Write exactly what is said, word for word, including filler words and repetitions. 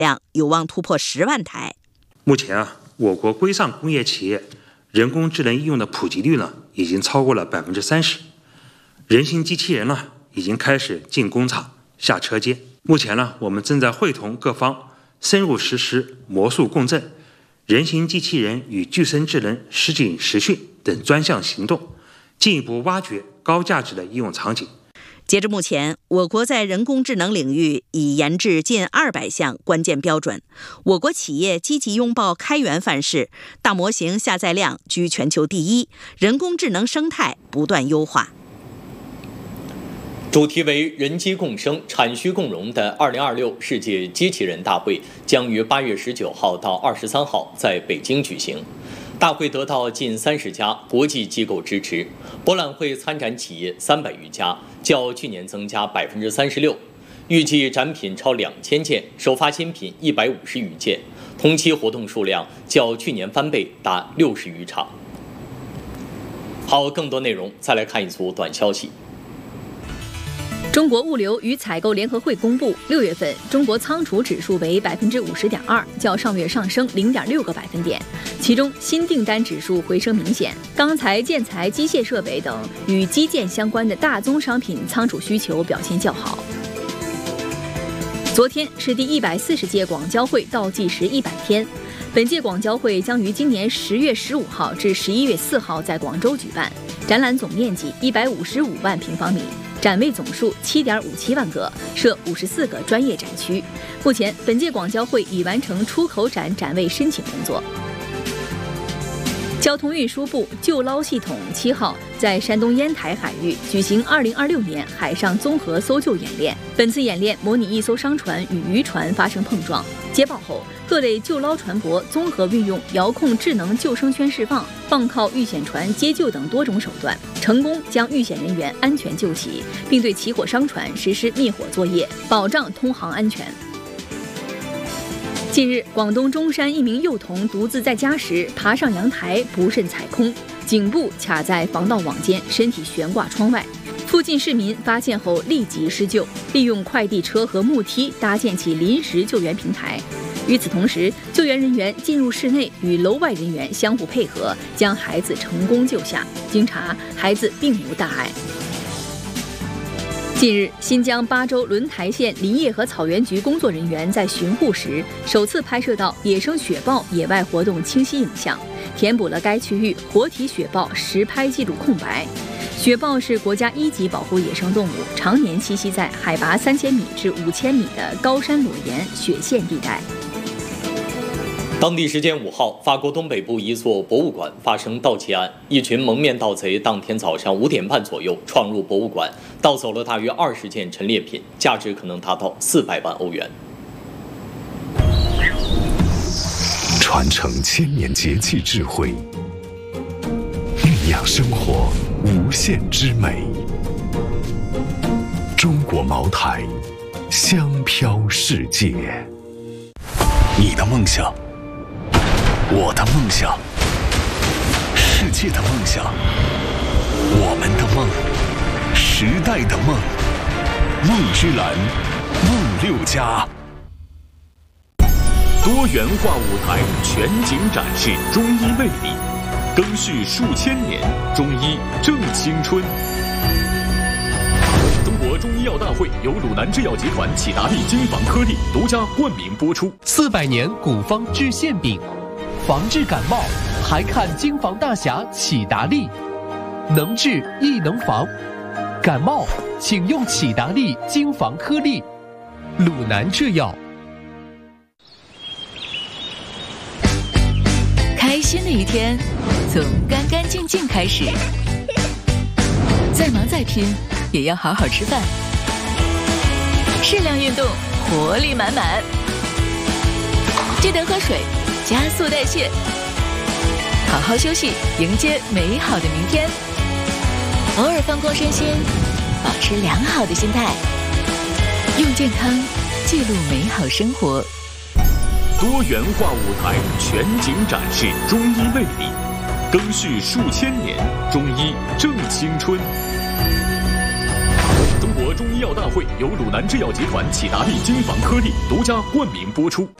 量有望突破十万台。 目前啊，我国规上工业企业人工智能应用的普及率呢，已经超过了百分之三十，人形机器人呢，已经开始进工厂、下车间。目前呢，我们正在会同各方深入实施魔术共振、人形机器人与具身智能实景实训等专项行动，进一步挖掘高价值的应用场景。 截至目前，我国在人工智能领域已研制近二百项关键标准。我国企业积极拥抱开源范式，大模型下载量居全球第一，人工智能生态不断优化。 主题为人机共生、产需共融的二零二六世界机器人大会将于八月十九号到二十三号在北京举行。大会得到近三十家国际机构支持，博览会参展企业三百余家，较去年增加百分之三十六。预计展品超两千件，首发新品一百五十余件，同期活动数量较去年翻倍，达六十余场。好，更多内容再来看一组短消息。 中国物流与采购联合会公布，六月份中国仓储指数为百分之五十点二，较上月上升零点六个百分点。其中新订单指数回升明显，钢材、建材、机械设备等与基建相关的大宗商品仓储需求表现较好。昨天是第一百四十届广交会倒计时一百天，本届广交会将于今年十月十五号至十一月四号在广州举办，展览总面积一百五十五万平方米。展位总数七点五七万个，设五十四个专业展区。目前，本届广交会已完成出口展展位申请工作。交通运输部救捞系统七号在山东烟台海域举行二零二六年海上综合搜救演练。本次演练模拟一艘商船与渔船发生碰撞，接报后，各类救捞船舶综合运用遥控智能救生圈释放、放靠遇险船接救等多种手段，成功将遇险人员安全救起，并对起火商船实施灭火作业，保障通航安全。近日，广东中山一名幼童独自在家时爬上阳台，不慎踩空，颈部卡在防盗网间，身体悬挂窗外。附近市民发现后立即施救，利用快递车和木梯搭建起临时救援平台。与此同时，救援人员进入室内，与楼外人员相互配合，将孩子成功救下。经查，孩子并无大碍。近日，新疆巴州轮台县林业和草原局工作人员在巡护时，首次拍摄到野生雪豹野外活动清晰影像，填补了该区域活体雪豹实拍记录空白。雪豹是国家一级保护野生动物，常年栖息在海拔三千米至五千米的高山裸岩雪线地带。 当地时间五号，法国东北部一座博物馆发生盗窃案，一群蒙面盗贼当天早上五点半左右闯入博物馆，盗走了大约二十件陈列品，价值可能达到四百万欧元。 传承千年节气智慧，酝酿生活无限之美。中国茅台，香飘世界。你的梦想，我的梦想，世界的梦想，我们的梦，时代的梦。梦之蓝，梦六家。 多元化舞台全景展示中医魅力，更续数千年，中医正青春。中国中医药大会由鲁南制药集团启达利金防颗粒独家冠名播出。 四百年古方治馅饼，防治感冒还看金防大侠启达利，能治亦能防。感冒请用启达利金防颗粒。鲁南制药。 开心的一天从干干净净开始，再忙再拼也要好好吃饭，适量运动，活力满满。记得喝水，加速代谢，好好休息，迎接美好的明天。偶尔放空身心，保持良好的心态，用健康记录美好生活。 多元化舞台全景展示中医魅力，更续数千年，中医正青春。中国中医药药大会由鲁南制药集团启达利金防颗粒独家冠名播出。